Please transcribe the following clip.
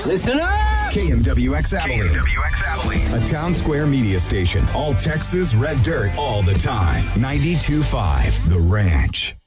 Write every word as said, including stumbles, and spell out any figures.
Listen up! K M W X Abilene. K M W X Abilene. A Town Square media station. All Texas red dirt all the time. ninety-two point five The Ranch.